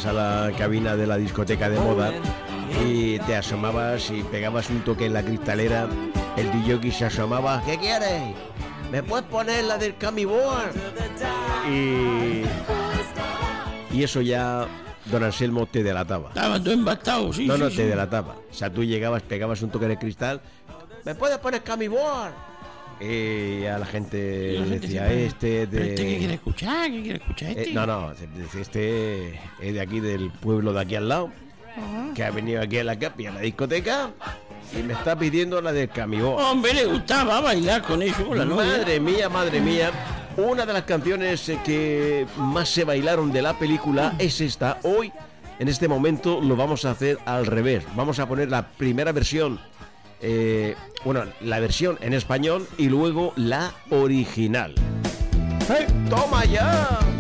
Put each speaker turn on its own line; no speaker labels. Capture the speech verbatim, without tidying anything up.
entrabas a la cabina de la discoteca de moda y te asomabas y pegabas un toque en la cristalera, el D J se asomaba, ¿qué quieres? ¿Me puedes poner la del Camiboard? Y... y eso ya don Anselmo te delataba.
Estaba todo embastado, sí.
No, no,
sí,
te
sí.
delataba. O sea, tú llegabas, pegabas un toque en el cristal, ¿me puedes poner Camiboard? Y a la gente,
la gente
decía,
siempre,
este de...
¿pero este qué quiere escuchar? ¿Qué quiere escuchar este?
Eh, no, no, este es de aquí, del pueblo de aquí al lado, uh-huh. que ha venido aquí a la Capi, a la discoteca, y me está pidiendo la del Camiboard.
Hombre, le gustaba bailar con eso, la novia.
Madre mía, madre mía. Una de las canciones que más se bailaron de la película es esta. Hoy, en este momento, lo vamos a hacer al revés. Vamos a poner la primera versión, eh, bueno, la versión en español y luego la original. ¡Hey, toma ya!